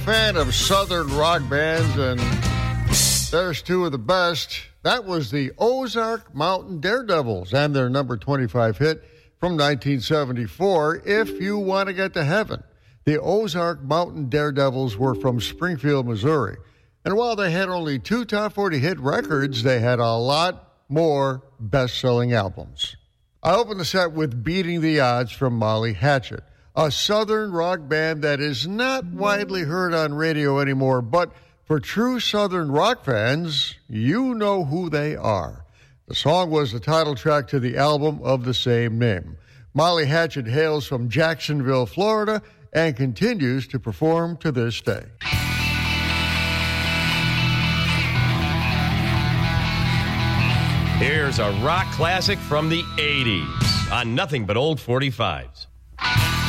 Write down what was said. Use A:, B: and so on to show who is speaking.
A: Fan of Southern rock bands, and there's two of the best. That was the Ozark Mountain Daredevils and their number 25 hit from 1974, If You Want to Get to Heaven. The Ozark Mountain Daredevils were from Springfield, Missouri. And while they had only 2 top 40 hit records, they had a lot more best-selling albums. I opened the set with Beating the Odds from Molly Hatchet, a Southern rock band that is not widely heard on radio anymore, but for true Southern rock fans, you know who they are. The song was the title track to the album of the same name. Molly Hatchet hails from Jacksonville, Florida, and continues to perform to this day.
B: Here's a rock classic from the 80s on Nothing But Old 45s.